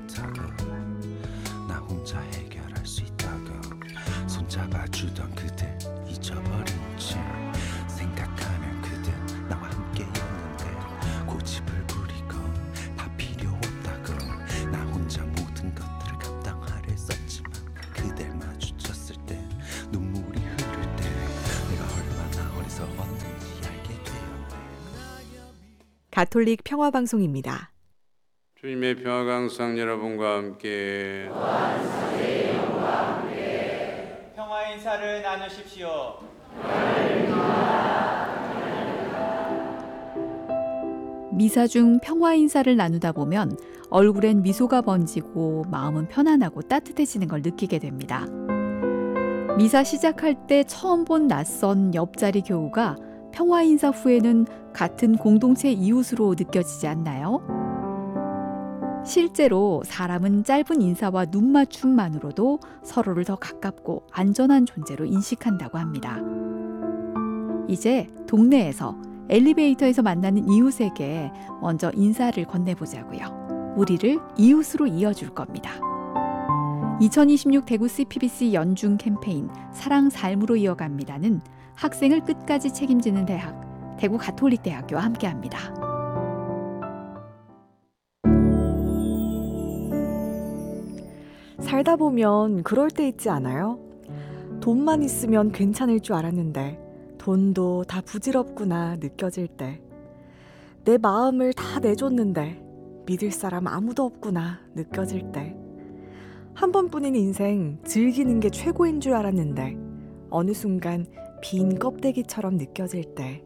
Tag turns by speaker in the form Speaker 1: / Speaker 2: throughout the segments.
Speaker 1: 있다고 나 혼자 해결할 수 있다고 손잡아주던 그대 잊어버린지 생각하면 그대 나와 함께였는데 고집을 부리고 다 필요 없다고 나 혼자 모든 것들을 감당하려 했었지만 그댈 마주쳤을 때 눈물이 흐를 때 내가 얼마나 어리석었는지 알게 되었네.
Speaker 2: 가톨릭 평화방송입니다.
Speaker 3: 주님의 평화가 항상 여러분과 함께
Speaker 4: 평화 인사를 나누십시오.
Speaker 5: 미사 중 평화 인사를 나누다 보면 얼굴엔 미소가 번지고 마음은 편안하고 따뜻해지는 걸 느끼게 됩니다. 미사 시작할 때 처음 본 낯선 옆자리 교우가 평화 인사 후에는 같은 공동체 이웃으로 느껴지지 않나요? 실제로 사람은 짧은 인사와 눈맞춤만으로도 서로를 더 가깝고 안전한 존재로 인식한다고 합니다. 이제 동네에서 엘리베이터에서 만나는 이웃에게 먼저 인사를 건네보자고요. 우리를 이웃으로 이어줄 겁니다. 2026 대구 CPBC 연중 캠페인 사랑 삶으로 이어갑니다는 학생을 끝까지 책임지는 대학, 대구 가톨릭대학교와 함께합니다.
Speaker 2: 살다 보면 그럴 때 있지 않아요? 돈만 있으면 괜찮을 줄 알았는데 돈도 다 부질없구나 느껴질 때, 내 마음을 다 내줬는데 믿을 사람 아무도 없구나 느껴질 때, 한 번뿐인 인생 즐기는 게 최고인 줄 알았는데 어느 순간 빈 껍데기처럼 느껴질 때,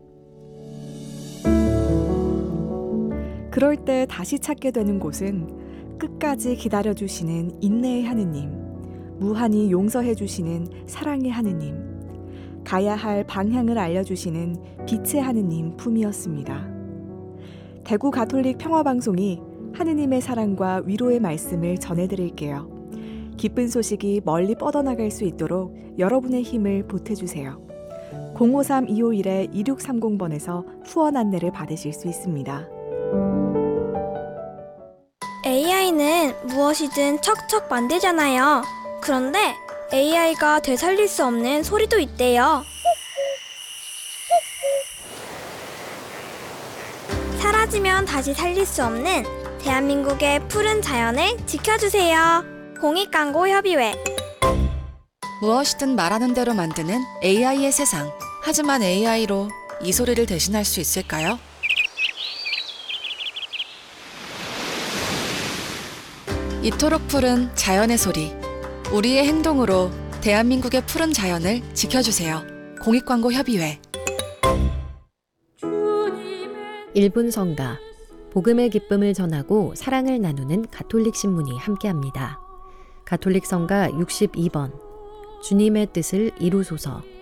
Speaker 2: 그럴 때 다시 찾게 되는 곳은 끝까지 기다려주시는 인내의 하느님, 무한히 용서해주시는 사랑의 하느님, 가야 할 방향을 알려주시는 빛의 하느님 품이었습니다. 대구 가톨릭 평화방송이 하느님의 사랑과 위로의 말씀을 전해드릴게요. 기쁜 소식이 멀리 뻗어나갈 수 있도록 여러분의 힘을 보태주세요. 053-251-2630번에서 후원 안내를 받으실 수 있습니다.
Speaker 6: AI는 무엇이든 척척 만들잖아요. 그런데 AI가 되살릴 수 없는 소리도 있대요. 사라지면 다시 살릴 수 없는 대한민국의 푸른 자연을 지켜주세요. 공익광고협의회.
Speaker 7: 무엇이든 말하는 대로 만드는 AI의 세상. 하지만 AI로 이 소리를 대신할 수 있을까요? 이토록 푸른 자연의 소리. 우리의 행동으로 대한민국의 푸른 자연을 지켜주세요. 공익광고협의회.
Speaker 8: 1분 성가. 복음의 기쁨을 전하고 사랑을 나누는 가톨릭 신문이 함께합니다. 가톨릭 성가 62번. 주님의 뜻을 이루소서.